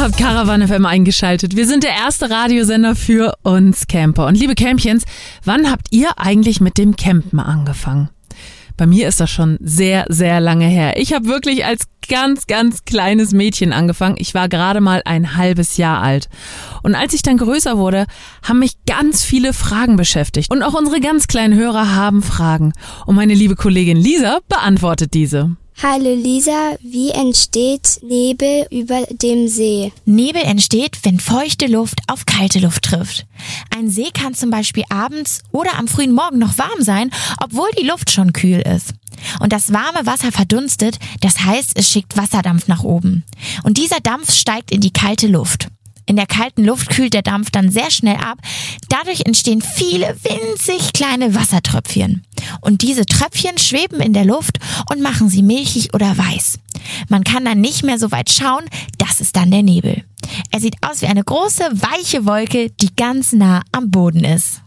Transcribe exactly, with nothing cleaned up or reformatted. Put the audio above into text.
habt Caravan F M eingeschaltet. Wir sind der erste Radiosender für uns Camper. Und liebe Campchens, wann habt ihr eigentlich mit dem Campen angefangen? Bei mir ist das schon sehr, sehr lange her. Ich habe wirklich als ganz, ganz kleines Mädchen angefangen. Ich war gerade mal ein halbes Jahr alt. Und als ich dann größer wurde, haben mich ganz viele Fragen beschäftigt. Und auch unsere ganz kleinen Hörer haben Fragen. Und meine liebe Kollegin Lisa beantwortet diese. Hallo Lisa, wie entsteht Nebel über dem See? Nebel entsteht, wenn feuchte Luft auf kalte Luft trifft. Ein See kann zum Beispiel abends oder am frühen Morgen noch warm sein, obwohl die Luft schon kühl ist. Und das warme Wasser verdunstet, das heißt, es schickt Wasserdampf nach oben. Und dieser Dampf steigt in die kalte Luft. In der kalten Luft kühlt der Dampf dann sehr schnell ab. Dadurch entstehen viele winzig kleine Wassertröpfchen. Und diese Tröpfchen schweben in der Luft und machen sie milchig oder weiß. Man kann dann nicht mehr so weit schauen, das ist dann der Nebel. Er sieht aus wie eine große, weiche Wolke, die ganz nah am Boden ist.